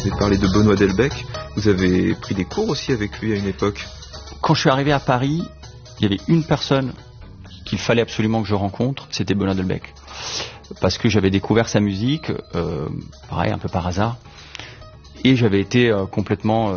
avez parlé de Benoît Delbecq. Vous avez pris des cours aussi avec lui à une époque. Quand je suis arrivé à Paris, il y avait une personne qu'il fallait absolument que je rencontre, c'était Benoît Delbecq. Parce que j'avais découvert sa musique, pareil, un peu par hasard, et j'avais été complètement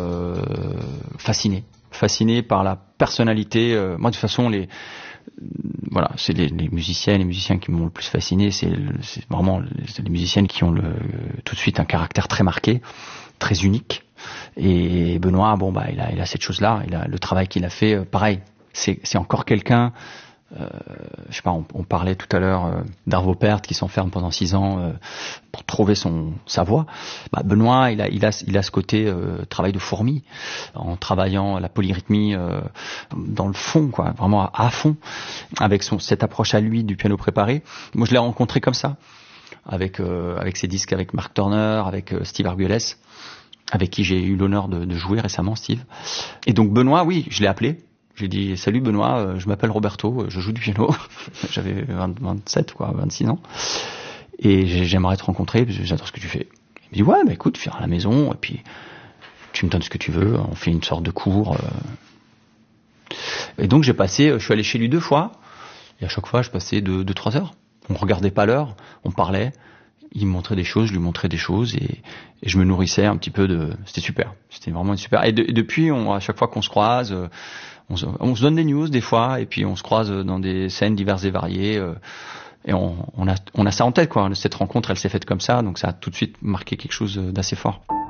fasciné par la personnalité. Moi, de toute façon, c'est les musiciens qui m'ont le plus fasciné. C'est vraiment les musiciennes qui ont tout de suite un caractère très marqué, très unique. Et Benoît, il a cette chose-là. Le travail qu'il a fait, pareil. C'est encore quelqu'un. Je sais pas, on parlait tout à l'heure d'Arvo Pärt qui s'enferme pendant 6 ans pour trouver sa voix. Benoît, il a ce côté travail de fourmi, en travaillant la polyrythmie dans le fond, quoi, vraiment à fond, avec cette approche à lui du piano préparé. Moi, je l'ai rencontré comme ça, avec ses disques avec Mark Turner, avec Steve Arguelles, avec qui j'ai eu l'honneur de jouer récemment, Steve. Et donc Benoît, oui, je l'ai appelé. J'ai dit, salut Benoît, je m'appelle Roberto, je joue du piano. J'avais 26 ans. Et j'aimerais te rencontrer, parce que j'adore ce que tu fais. Il me dit, ouais, écoute, viens à la maison, et puis tu me donnes ce que tu veux, on fait une sorte de cours. Et donc je suis allé chez lui 2 fois, et à chaque fois je passais 2-3 heures. On regardait pas l'heure, on parlait, il me montrait des choses, je lui montrais des choses, et je me nourrissais un petit peu c'était super, c'était vraiment super. Et depuis, à chaque fois qu'on se croise, on se donne des news des fois, et puis on se croise dans des scènes diverses et variées, et on a ça en tête, quoi. Cette rencontre, elle s'est faite comme ça, donc ça a tout de suite marqué quelque chose d'assez fort.